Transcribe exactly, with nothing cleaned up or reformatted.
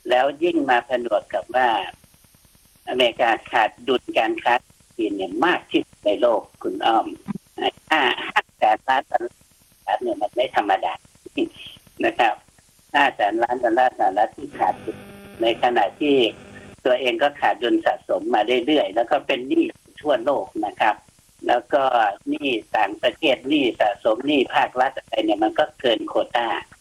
แล้วยิ่งมาผนวกกับว่าอเมริกาขาดดุลการค้าจีนเนี่ยมากที่สุดในโลกคุณอ้อมห้าห้าแสนล้านดอลลาร์เนี่ยมันไม่ธรรมดานะครับห้าแสนล้านดอลลาร์สหรัฐที่ขาดดุลในขณะที่ตัวเองก็ขาดดุลสะสมมาเรื่อยๆแล้วก็เป็นหนี้ทั่วโลกนะครับแล้วก็หนี้ต่างประเทศหนี้สะสมหนี้ภาครัฐอะไรเนี่ยมันก็เกินโควต้า